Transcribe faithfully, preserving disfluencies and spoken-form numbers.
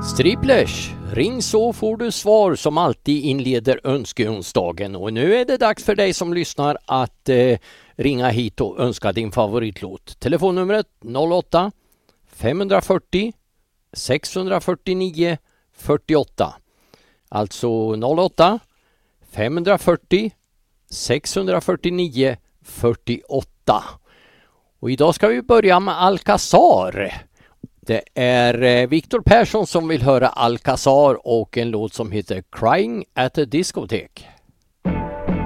Striplers, ring så får du svar som alltid inleder önskeonsdagen. Och nu är det dags för dig som lyssnar att eh, ringa hit och önska din favoritlåt. Telefonnumret noll åtta fem fyra noll sex fyra nio fyra åtta. Alltså noll åtta fem fyra noll sex fyra nio fyra åtta. Och idag ska vi börja med Alcazar. Det är Viktor Persson som vill höra Alcazar och en låt som heter Crying at a Discotheque.